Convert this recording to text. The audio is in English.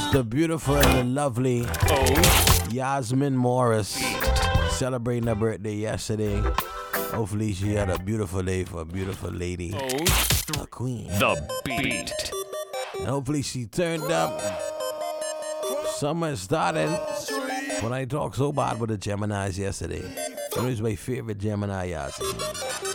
The beautiful and the lovely Yasmin Morris celebrating her birthday yesterday. Hopefully she had a beautiful day for a beautiful lady, a queen. The Beat. And hopefully she turned up. Summer started when I talked so bad with the Geminis yesterday. It was my favorite Gemini, Yasmin.